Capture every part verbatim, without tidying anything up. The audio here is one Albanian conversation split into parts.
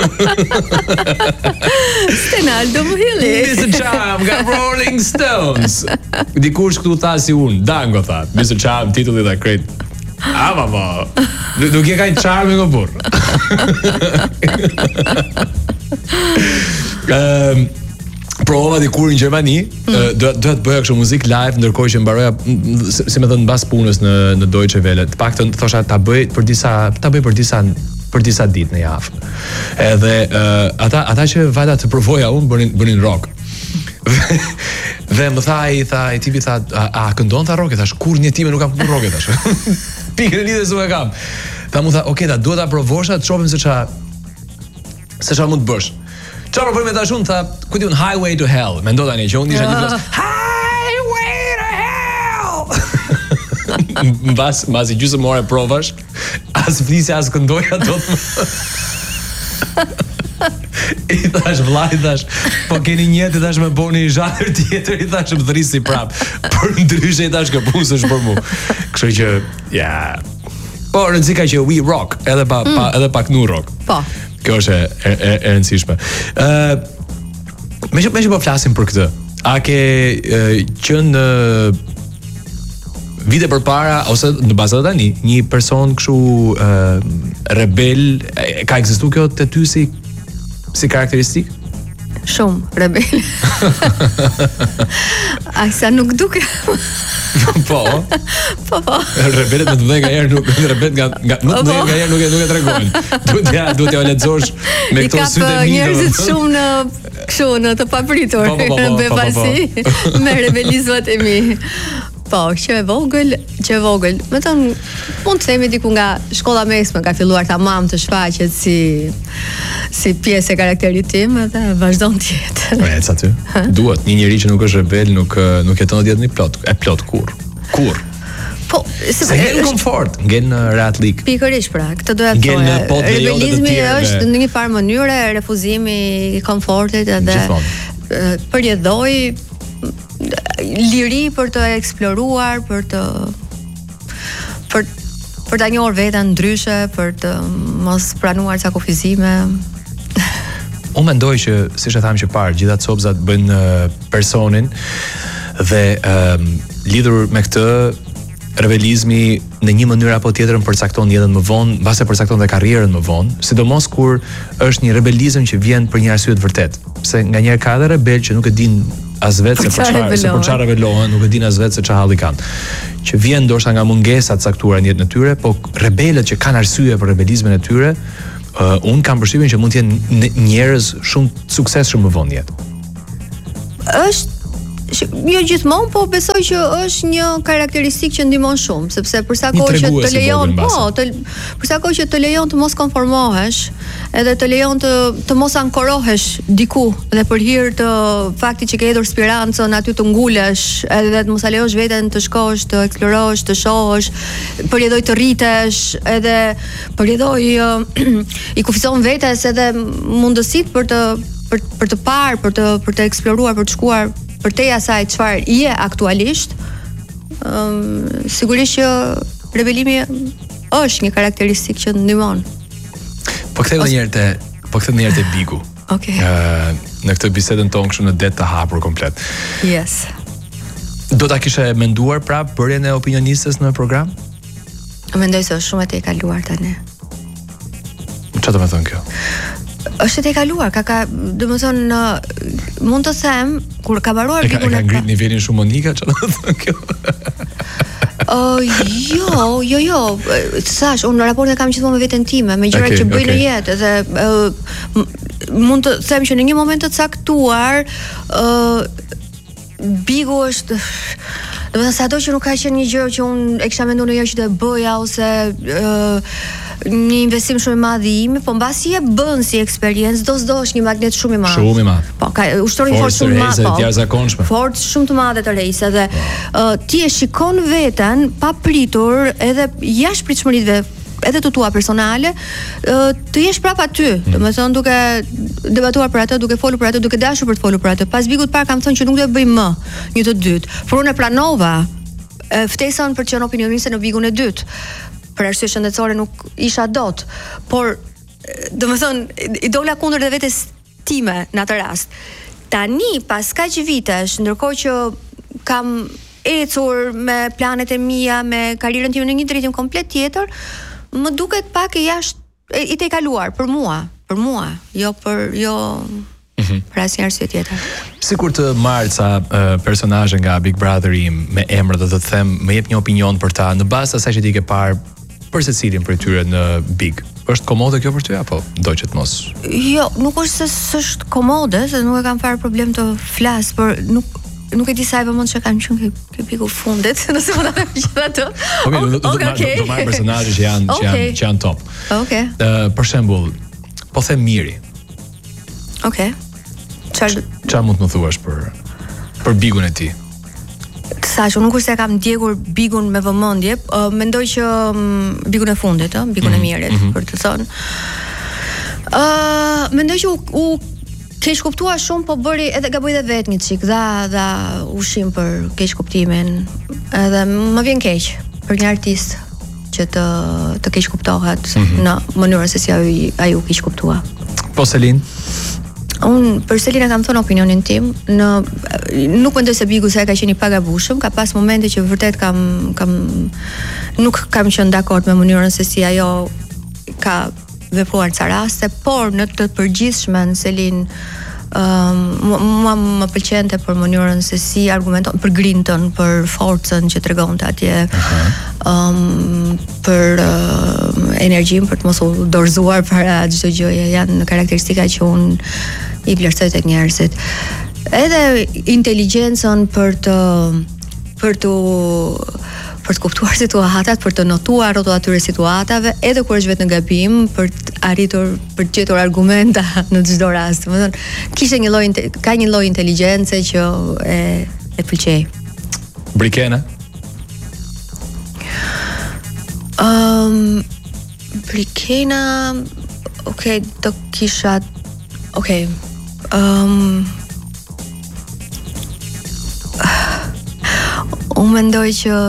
Stenaldo Muhilli. mister Cham nga Rolling Stones. Dikush këtu tha si unë, Dango tha. mister Cham titulli dha krejt. Ah, mama. Nuk e ka charmi nga burr. Ehm Prova dikur në Gjermani, mm. do do të bëja kështu muzikë live ndërkohë që mbaroja, si më thënë, mbas punës në në Deutsche Welle. Të paktën thosha ta bëj për disa ta bëj për disa për disa ditë në javë. Edhe uh, ata ata që vajta të provoja unë bënin bënin rock. Dhe më tha i tha i tipi tha a, a këndon tha rock, thash kur një time nuk kam këndur rock thash. Pikën e lidhjes u e kam. Tha mu tha, "Ok, ta duhet ta provosha, të shohim se ç'a se ç'a mund të bësh." Çfarë provoj me tash unë tha, ku diun Highway to Hell. Mendo tani që unë isha një plas Highway to Hell. Mbas mbas i gjysmë ore provash, as flisi as këndoja dot. I thash vllai thash, po keni një jetë thash më bëni zhanër tjetër, i thash më dhrisi prap. Por ndryshe i thash kapusësh për mua. Kështu që ja. Po rëndësika që we rock, edhe pa, mm. pa edhe pa knu rock. Po. Kjo është e, e, e rëndësishme. Ë uh, Me që, me që po flasim për këtë, a ke uh, qenë uh, vite përpara ose në bazë të tani një person kështu uh, rebel, e, ka ekzistuar kjo te ty si si karakteristik? Shumë rebel. Asa nuk duke. Po. Po, po. Rebelet më të mëdhenj ngaherë nuk rebel nga nga më të mëdhenj ngaherë nuk e nuk e tregojnë. Duhet ja duhet ja lexosh me këto sytë e mi. I ka njerëzit shumë në kështu në të papritur. Po, po, po, po, befasi me rebelizmat e mi. Po, që e vogël, që e vogël. Me thënë, mund të themi diku nga shkolla mesme ka filluar tamam të shfaqet si si pjesë e karakterit tim dhe vazhdon të jetë. Po ec aty. Duhet një njerëz që nuk është rebel, nuk nuk jeton jetën e plot, e plot kur. Kur. Po, se ngjen komfort, ngjen rehatlik. Pikërisht pra, këtë doja të thoya. Rebelizmi është në një farë mënyrë refuzimi i komfortit edhe përjedhoj liri për të eksploruar, për të për për ta njohur veten ndryshe, për të mos pranuar ca kufizime. Unë mendoj që, siç e tham që parë, gjitha copzat bëjnë uh, personin dhe uh, lidhur me këtë rebelizmi në një mënyrë apo tjetrën përcakton jetën më vonë, mbase përcakton dhe karrierën më vonë, sidomos kur është një rebelizëm që vjen për një arsye të vërtetë. Pse nganjëherë ka edhe rebel që nuk e din as vetë se për çfarë, se për çfarë rebelohen, nuk e din as vetë se çfarë halli kanë. Që vjen ndoshta nga mungesa të caktuara në jetën e tyre, po rebelët që kanë arsye për rebelizmin e tyre, uh, un kam përshtypjen që mund të jenë njerëz shumë të suksesshëm më vonë në jetë. Është jo gjithmonë, po besoj që është një karakteristikë që ndihmon shumë, sepse për sa kohë që të lejon, po, të, për sa kohë që të lejon të mos konformohesh, edhe të lejon të të mos ankorohesh diku dhe për hir të faktit që ke hedhur spirancën aty të ngulesh, edhe të mos a lejosh veten të shkosh, të eksplorosh, të shohësh, përjedhoj të rritesh, edhe përjedhoj i kufizon vetes edhe mundësitë për të për për të parë, për të për të eksploruar, për të shkuar për te asaj çfarë je aktualisht. Um, sigurisht që rebelimi është një karakteristikë që ndihmon. Po kthej edhe një herë te, po kthej një herë te Bigu. Okej. Okay. Uh, në këtë bisedën tonë kështu në det të hapur komplet. Yes. Do ta kishe menduar prap bërjen e opinionistes në program? Mendoj se është shumë e te kaluar tani. Çfarë do të thonë kjo? Është e kaluar, ka ka, domethënë mund të them kur ka mbaruar Bigu në ka ngrit nivelin shumë Monika, çfarë do të thonë kjo? Oh, jo, jo, jo. Thash, unë në raport e kam gjithmonë me veten time, me gjërat okay, që bëj okay. në jetë, dhe uh, mund të them që në një moment të caktuar, uh, Bigu është, domethënë sado që nuk ka qenë një gjë që unë e kisha menduar ndonjëherë që të bëja ose uh, një investim shumë i madh i imi, po mbasi e bën si eksperiencë, do s'do është një magnet shumë i madh. Shumë i madh. Po, ka ushtroi një forcë shumë të madhe, po. Jashtëzakonshme. Forcë shumë të madhe të rejse dhe uh, ti e shikon veten pa pritur edhe jashtëpritshmëritë edhe të tua personale, uh, të jesh prapë aty. Mm. Domethënë duke debatuar për atë, duke folur për atë, duke dashur për të folur për atë. Pas Bigut parë kam thënë që nuk do të bëj më një të dytë. Por unë e pranova e, ftesën për të qenë opinioniste në Bigun e dytë. Për arsye shëndetësore nuk isha dot, por domethënë i dola kundër dhe vetes time në atë rast. Tani pas kaq vitesh, ndërkohë që kam ecur me planet e mia, me karrierën time në një drejtim komplet tjetër, më duket pak e jashtë i të kaluar për mua, për mua, jo për jo mm-hmm. për asnjë arsye tjetër. Sikur të marr ca uh, personazhe nga Big Brother im me emër dhe të them, më jep një opinion për ta në bazë të asaj që ti ke parë për secilin prej tyre në Big. Është komode kjo për ty apo do që të mos? Jo, nuk është se s'është komode, se nuk e kam fare problem të flas, por nuk nuk e di sa e vëmend që kanë qenë ke piku fundit, nëse mund ta them gjithë atë. Okej, do të marr personazhe që janë që janë që janë top. Okej. Ë për shembull, po them Miri. Okej. Çfarë çfarë mund të më thuash për për Bigun e ti? Saqë nuk është se kam ndjekur Bigun me vëmendje, uh, mendoj që um, Bigun e fundit, ë, Bigun mm-hmm. e Mirit, mm-hmm. për të thënë. Ë, uh, mendoj që u, u keq kuptua shumë, po bëri edhe gaboj dhe vetë një çik, dha dha ushim për keq kuptimin. Edhe më vjen keq për një artist që të të keq kuptohet mm-hmm. në mënyrën se si ai ai u keq kuptua. Po Selin? Unë për Selina kam thënë opinionin tim, në nuk mendoj se Bigu sa e ka qenë i pagabushëm, ka pas momente që vërtet kam kam nuk kam qenë dakord me mënyrën se si ajo ka vepruar ca raste, por në të përgjithshmen Selin um, mua më pëlqente për mënyrën se si argumenton, për grintën, për forcën që tregonte atje. Uh-huh. Um, për uh, energjinë, për të mos u dorëzuar para çdo gjëje, janë karakteristika që unë i vlerësoj tek njerëzit. Edhe inteligjencën për të për të për të kuptuar situatat, për të notuar rrotull atyre situatave, edhe kur është vetë në gabim, për të arritur për të gjetur argumenta në çdo rast. Domethënë, kishte një lloj ka një lloj inteligjence që e e pëlqej. Brikena? Um, Brikena, okay, do kisha, okay, um, unë mendoj që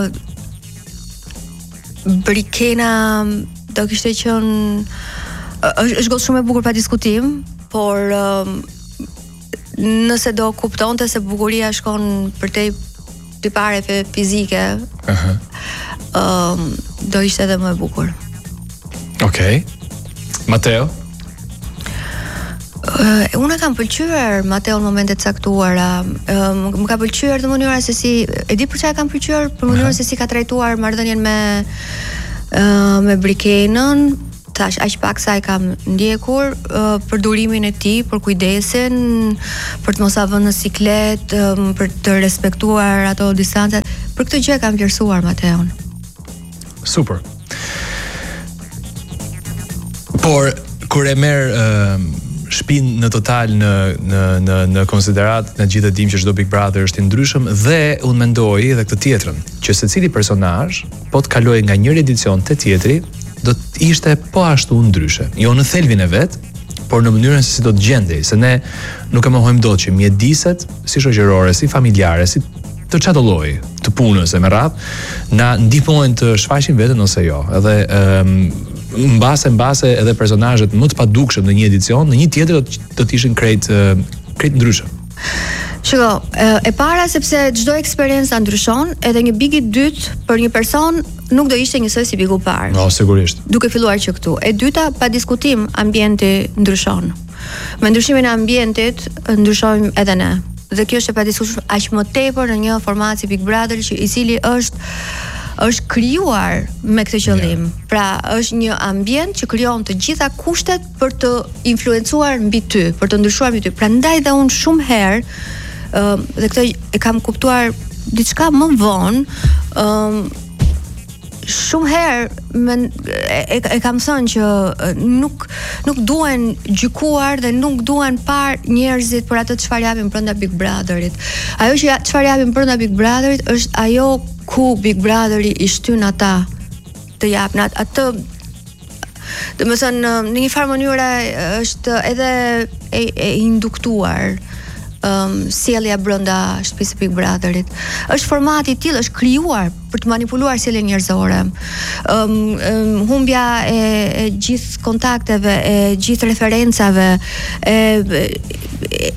Brikena do kishte qenë, është është gotë shumë e bukur pa diskutim, por um, nëse do kuptonte se bukuria shkon përtej tipareve fizike, uh-huh. um, do ishte edhe më e bukur. Okej. Okay. Mateo? Uh, unë kam pëlqyer Mateo në momente të caktuara. Uh, më ka pëlqyer në mënyra se si, e di për çfarë kam pëlqyer, për mënyrën uh-huh. se si ka trajtuar marrëdhënien me uh, me Brikenën. Tash aq pak sa e kam ndjekur, uh, për durimin e tij, për kujdesin, për të mos ia vënë në siklet, um, për të respektuar ato distancat. Për këtë gjë kam vlerësuar Mateon. Super. Por kur e merr uh, shpinë në total në në në në konsiderat, në gjithë e dim që çdo Big Brother është i ndryshëm, dhe unë mendoj edhe këtë tjetrën, që secili personazh po të kalojë nga një edicion te tjetri, do të ishte po ashtu ndryshe. Jo në thelbin e vet, por në mënyrën se si do të gjendej, se ne nuk e mohojmë dot që mjediset, si shoqërore, si familjare, si të çdo lloji të punës e me radh, na ndihmojnë të shfaqin veten ose jo. Edhe ëm um, mbase mbase edhe personazhet më të padukshëm në një edicion, në një tjetër do të, do të ishin krejt uh, krejt ndryshëm. Shiko, e para sepse çdo eksperiencë ndryshon, edhe një Big i dytë për një person nuk do ishte njësoj si Bigu parë. No, sigurisht. Duke filluar që këtu. E dyta, pa diskutim, ambienti ndryshon. Me ndryshimin e ambientit ndryshojmë edhe ne. Dhe kjo është e pa diskutim aq më tepër në një format si Big Brother, që i cili është është krijuar me këtë qëllim. Yeah. Pra, është një ambient që krijon të gjitha kushtet për të influencuar mbi ty, për të ndryshuar mbi ty. Prandaj dhe unë shumë herë, ëm uh, dhe këtë e kam kuptuar diçka më vonë, ëm um, shumë herë men, e, e kam thënë që nuk nuk duhen gjykuar dhe nuk duhen par njerëzit për atë çfarë japin brenda Big Brotherit. Ajo që çfarë japin brenda Big Brotherit është ajo ku Big Brotheri i shtyn ata të japin atë. Do të thënë në një farë mënyre është edhe e, e induktuar um, sjellja brenda shtëpisë së Big Brotherit. Është formati i tillë, është krijuar për të manipuluar sjelljen njerëzore. Um, um, humbja e, e gjithë kontakteve, e gjithë referencave, e, e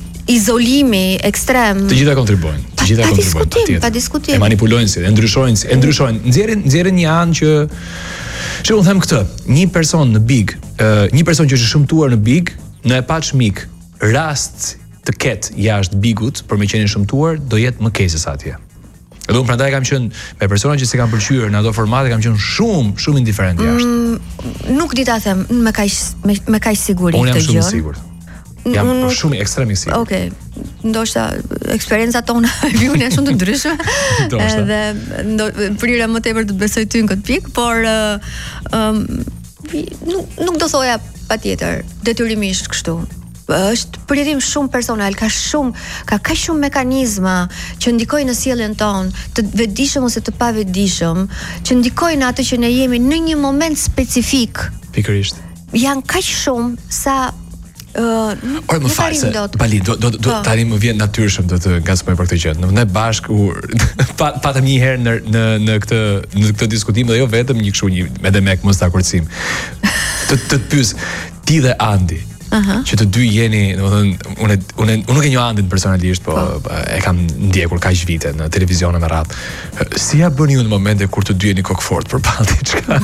izolimi ekstrem. Të gjitha kontribuojnë. Të gjitha pa kontribuojnë. Diskutim, pa diskutim. E manipulojnë si, e ndryshojnë si, e ndryshojnë. Nxjerrin nxjerrin një anë që që unë them këtë, një person në Big, uh, një person që është shëmtuar në Big, në e pa çmik, rast të ketë jashtë Bigut për me qenë shëmtuar, do jetë më keq se sa atje. Edhe unë prandaj kam qenë me persona që s'e kam pëlqyer në ato formate, kam qenë shumë, shumë indiferent jashtë. Mm, nuk di ta them me kaq me, me kaq siguri këtë gjë. Unë jam shumë i sigurt. Jam mm, shumë ekstrem i sigurt. Okej. Okay. Ndoshta eksperiencat tona vijnë janë shumë të ndryshme. Edhe ndo, prira më tepër të besoj ty në këtë pikë, por uh, um, nuk, nuk do thoja patjetër detyrimisht kështu. Është përjetim shumë personal, ka shumë, ka kaq shumë mekanizma që ndikojnë në sjelljen tonë, të vetëdijshëm ose të pavetëdijshëm, që ndikojnë atë që ne jemi në një moment specifik. Pikërisht. Janë kaq shumë sa Uh, Ore më fal se Bali do do do tani më vjen natyrshëm do të ngasmoj për këtë gjë. Ne bashk u patëm një herë në në në këtë në këtë diskutim dhe jo vetëm një kështu një edhe me mos dakordsim. Të të pyes ti dhe Andi. Aha. Që të dy jeni, domethënë unë unë unë nuk e njoh Andin personalisht, po, po e kam ndjekur kaq vite në televizion me radhë. Si ja bëni ju në momente kur të dy jeni kokfort për palli çka?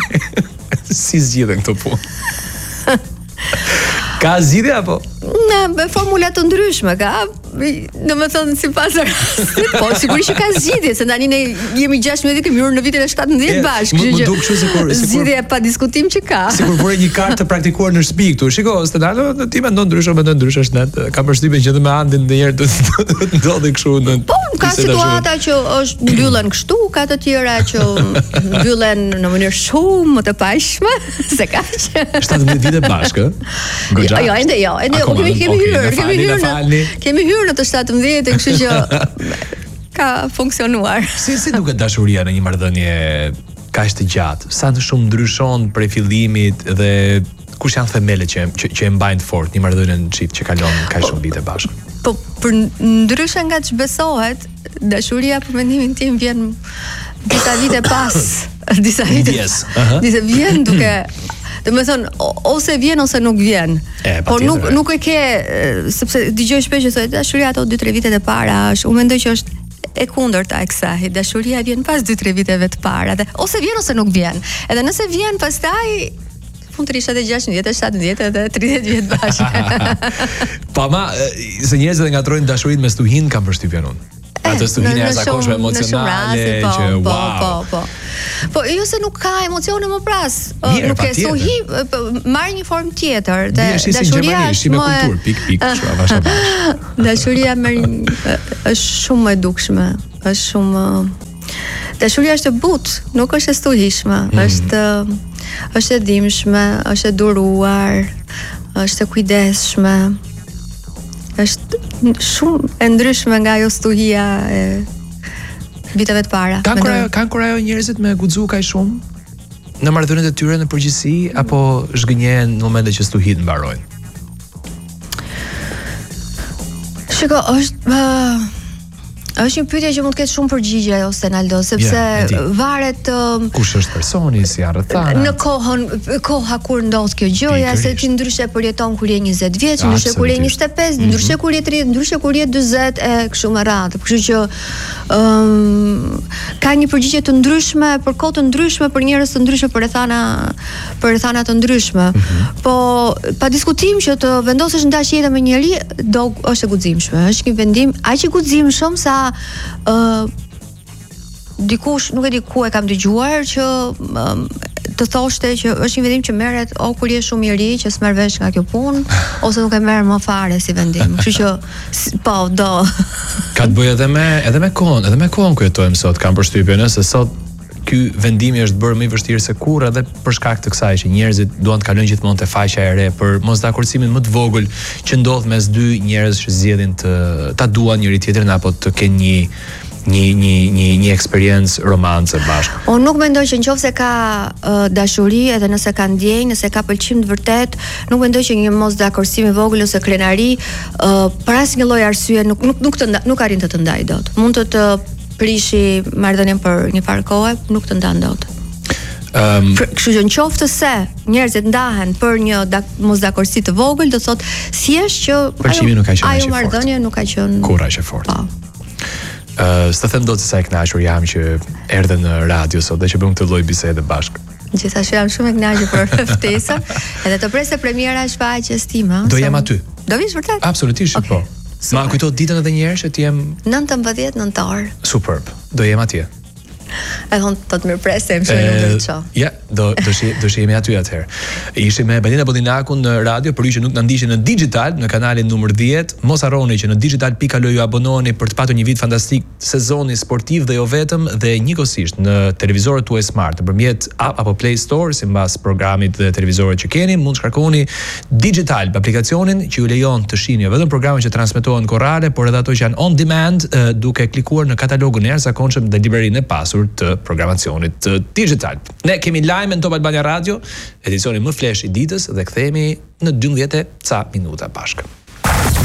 Si zgjidhen këto punë? Ka zgjidhje apo? Në formula të ndryshme, ka, domethënë sipas rastit, po sigurisht që ka zgjidhje, se tani ne jemi gjashtëmbëdhjetë kemi hyrë në vitin e shtatëmbëdhjetë bashkë, kështu që. Më duk kështu sikur zgjidhje pa diskutim që ka. Sikur vore një kartë të praktikuar në shtëpi këtu. Shiko, Stenalo, ti mendon ndryshe, mendon ndryshe është net. Kam përshtypjen që edhe me Andin ndonjëherë do të ndodhi kështu në. Po, ka situata që është mbyllen kështu, ka të tjera që mbyllen në mënyrë shumë më të paqshme, se kaq. shtatëmbëdhjetë vite bashkë. Jo, jo, ende jo, ende jo, kemi kemi hyrë, kemi hyrë. Kemi hyrë në të shtatëmbëdhjetë, kështu që ka funksionuar. Si si duket dashuria në një marrëdhënie kaq të gjatë? Sa të shumë ndryshon prej fillimit dhe kush janë themelet që që, që e mbajnë fort një marrëdhënie në çift që kalon kaq shumë vite bashkë? Po për ndryshe nga ç'besohet, dashuria për mendimin tim vjen disa vite pas, disa vite. Yes. Uh-huh. Disa vjen duke do të thonë ose vjen ose nuk vjen. E, por nuk nuk e ke, sepse dëgjoj shpesh që thotë dashuria ato dy tre vitet e para është, unë mendoj që është e kundërta e kësaj. Dashuria vjen pas dy tre viteve të para dhe ose vjen ose nuk vjen. Edhe nëse vjen pastaj mund të rishte gjashtëdhjetë, shtatëdhjetë dhe tridhjetë vjet bashkë. Po ma se njerëzit e ngatrojnë dashurinë me stuhin kam përshtypjen unë. Atë stuhin e jashtëzakonshme emocionale po, që po, wow. Po, po, po. Po jo se nuk ka emocione më pras. Mirë, nuk e stuhi, marr një formë tjetër. Dhe dashuria është me kulturë, pik pik, kështu avash avash. Dashuria merr është shumë më e dukshme, është shumë dashuria është e butë, nuk është e stuhishme, mm. është është e dhimbshme, është e duruar, është e kujdesshme. Është shumë e ndryshme nga ajo stuhia e viteve të para. Kanë kur ajo, kanë kur ajo njerëzit me guxu kaq shumë në marrëdhëniet e tyre në përgjithësi apo zhgënjehen në momente që stuhit mbarojnë? Shiko, është uh, është një pyetje që mund të ketë shumë përgjigje ajo Stenaldo, sepse yeah, varet um, kush është personi, si janë rrethana. Në kohën koha kur ndodh kjo gjëja, se ti ndryshe përjeton kur je njëzet vjeç, ndryshe kur je njëzet e pesë, mm-hmm. ndryshe kur je tridhjetë, ndryshe kur je dyzet e kështu me radhë. Kështu që um, ka një përgjigje të ndryshme për kohë të ndryshme, për njerëz të ndryshme, për rrethana për rrethana të ndryshme. Mm-hmm. Po pa diskutim që të vendosësh ndaj jetë me njëri do është e guximshme. Është një vendim aq i guximshëm sa Uh, dikush, nuk e di ku e kam dëgjuar që um, të thoshte që është një vendim që merret o kur je shumë i ri që s'merr vesh nga kjo punë ose nuk e merr më fare si vendim. Kështu që po do ka të bëjë edhe me edhe me kohën, edhe me kohën ku jetojmë sot, kam përshtypjen se sot ky vendimi është bërë më i vështirë se kurrë edhe për shkak të kësaj që njerëzit duan të kalojnë gjithmonë te faqja e re për mosdakordsimin më të vogël që ndodh mes dy njerëz që zgjedhin të ta duan njëri tjetrin apo të kenë një një një një një eksperiencë romance bashkë. Unë nuk mendoj që nëse ka uh, dashuri edhe nëse ka ndjenjë, nëse ka pëlqim të vërtet, nuk mendoj që një mos dakordësim i vogël ose krenari uh, për asnjë lloj arsye nuk nuk nuk të nda, nuk arrin të të ndajë dot. Mund të të prishi marrëdhënien për një farë kohe, nuk të ndan dot. Um, Kështu që nëse se njerëzit ndahen për një dak, mosdakordsi të vogël, do thotë thjesht që pëlqimi nuk ka qenë ajo marrëdhënie nuk ka qenë kurrë aq e fortë. Ë, uh, s'të them dot se sa e kënaqur jam që erdhe në radio sot dhe që bëjmë këtë lloj bisede bashkë. Gjithashtu jam shumë e kënaqur për ftesën, edhe të presë premiera e shfaqjes time. Do jem aty. Do vish vërtet? Absolutisht, okay. Po. Ma kujto ditën edhe një herë që ti jem nëntëmbëdhjetë nëntor. Superb. Do jem atje. E thonë të të mirë presem shumë në ndërqo. Ja, do, do, shi, do shihemi aty atëherë. Ishim me Balina Bodinakun në radio, për ju që nuk në ndishin në digital, në kanalin numër dhjetë, mos harroni që në digital punkt al ju abonoheni për të patur një vit fantastik sezoni sportiv dhe jo vetëm, dhe njëkohësisht në televizorët tuaj smart, nëpërmjet app apo Play Store, sipas programit dhe televizorët që keni, mund shkarkoni digital aplikacionin që ju lejon të shihni jo vetëm programet që transmetohen korale, por edhe ato që janë on demand, duke klikuar në katalogun e jashtëzakonshëm dhe librarinë e pasur të programacionit digital. Ne kemi lajme në Top Albania Radio, edicioni më flash i ditës dhe kthehemi në dymbëdhjetë ca minuta bashkë.